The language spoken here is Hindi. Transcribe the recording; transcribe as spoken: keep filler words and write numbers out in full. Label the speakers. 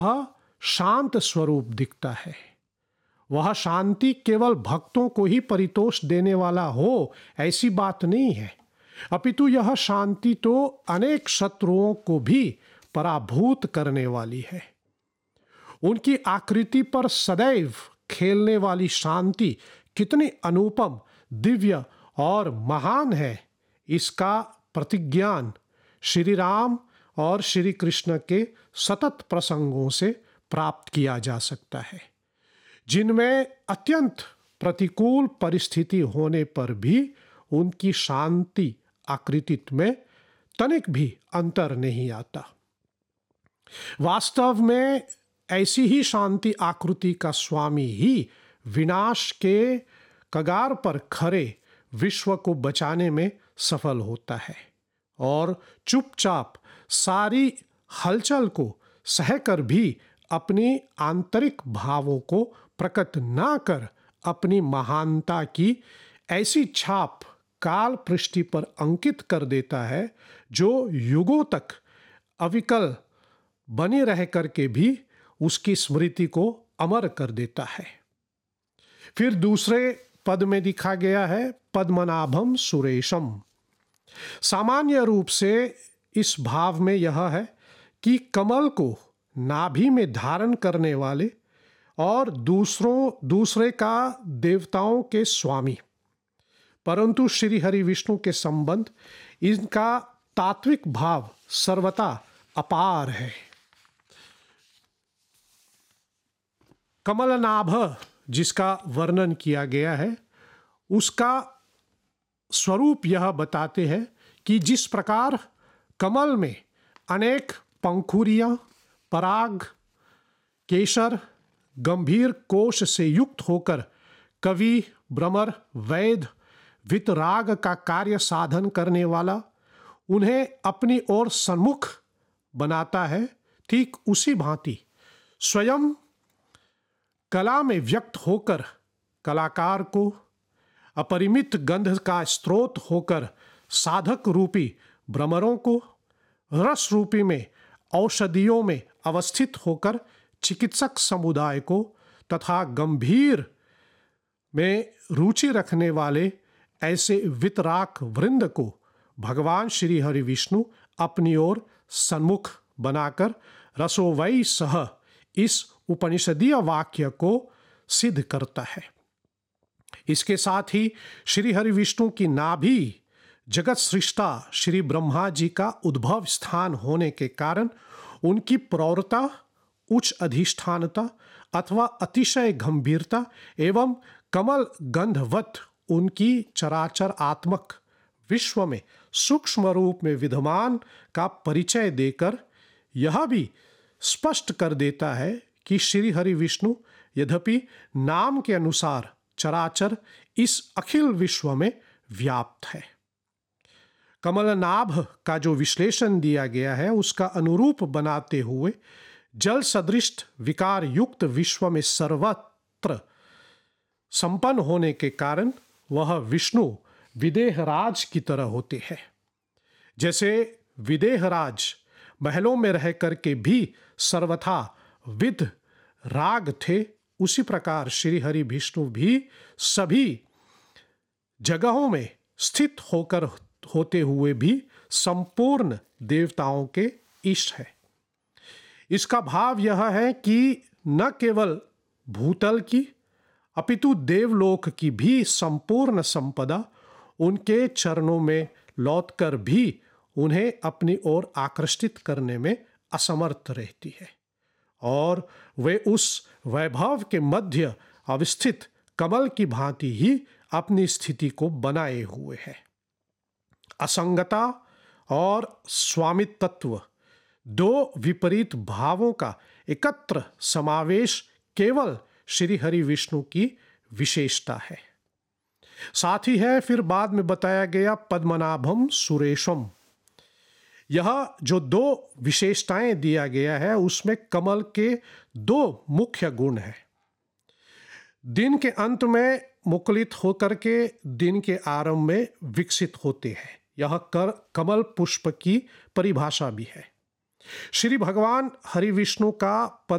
Speaker 1: वह शांत स्वरूप दिखता है। वह शांति केवल भक्तों को ही परितोष देने वाला हो ऐसी बात नहीं है, अपितु यह शांति तो अनेक शत्रुओं को भी पराभूत करने वाली है। उनकी आकृति पर सदैव खेलने वाली शांति कितनी अनुपम, दिव्य और महान है, इसका प्रतिज्ञान श्री राम और श्री कृष्ण के सतत प्रसंगों से प्राप्त किया जा सकता है, जिनमें अत्यंत प्रतिकूल परिस्थिति होने पर भी उनकी शांति आकृति में तनिक भी अंतर नहीं आता। वास्तव में ऐसी ही शांति आकृति का स्वामी ही विनाश के कगार पर खड़े विश्व को बचाने में सफल होता है और चुपचाप सारी हलचल को सहकर भी अपनी आंतरिक भावों को प्रकट ना कर अपनी महानता की ऐसी छाप काल पृष्ठि पर अंकित कर देता है जो युगों तक अविकल बनी रह करके भी उसकी स्मृति को अमर कर देता है। फिर दूसरे पद में दिखा गया है पद्मनाभम सुरेशम। सामान्य रूप से इस भाव में यह है कि कमल को नाभि में धारण करने वाले और दूसरों दूसरे का देवताओं के स्वामी, परंतु श्री हरि विष्णु के संबंध इनका तात्विक भाव सर्वथा अपार है। कमलनाभ जिसका वर्णन किया गया है उसका स्वरूप यह बताते हैं कि जिस प्रकार कमल में अनेक पंखुड़ियाँ, पराग, केसर, गंभीर कोश से युक्त होकर कवि, भ्रमर, वैद, वितराग का कार्य साधन करने वाला उन्हें अपनी ओर सन्मुख बनाता है, ठीक उसी भांति स्वयं कला में व्यक्त होकर कलाकार को अपरिमित गंध का स्रोत होकर साधक रूपी भ्रमरों को रस रूपी में औषधियों में अवस्थित होकर चिकित्सक समुदाय को तथा गंभीर में रुचि रखने वाले ऐसे वितराक वृंद को भगवान श्री हरि विष्णु अपनी ओर सन्मुख बनाकर रसोवै सह इस उपनिषदीय वाक्य को सिद्ध करता है। इसके साथ ही श्री हरि विष्णु की नाभि जगत सृष्टा श्री ब्रह्मा जी का उद्भव स्थान होने के कारण उनकी प्रौरता, उच्च अधिष्ठानता अथवा अतिशय गंभीरता एवं कमल गंधवत उनकी चराचर आत्मक विश्व में सूक्ष्म रूप में विद्यमान का परिचय देकर यह भी स्पष्ट कर देता है कि श्री हरि विष्णु यद्यपि नाम के अनुसार चराचर इस अखिल विश्व में व्याप्त है। कमलनाभ का जो विश्लेषण दिया गया है उसका अनुरूप बनाते हुए जल सदृश विकार युक्त विश्व में सर्वत्र संपन्न होने के कारण वह विष्णु विदेहराज की तरह होते हैं। जैसे विदेहराज महलों में रह करके भी सर्वथा विद राग थे, उसी प्रकार श्री हरि विष्णु भी सभी जगहों में स्थित होकर होते हुए भी संपूर्ण देवताओं के इष्ट है। इसका भाव यह है कि न केवल भूतल की अपितु देवलोक की भी संपूर्ण संपदा उनके चरणों में लौटकर भी उन्हें अपनी ओर आकर्षित करने में असमर्थ रहती है और वे उस वैभव के मध्य अवस्थित कमल की भांति ही अपनी स्थिति को बनाए हुए है। असंगता और स्वामित्व दो विपरीत भावों का एकत्र समावेश केवल श्री हरि विष्णु की विशेषता है। साथ ही है फिर बाद में बताया गया पद्मनाभम सुरेशम। यह जो दो विशेषताएं दिया गया है उसमें कमल के दो मुख्य गुण हैं। दिन के अंत में मुकुलित होकर के दिन के आरंभ में विकसित होते हैं, यह कर कमल पुष्प की परिभाषा भी है। श्री भगवान हरि विष्णु का पद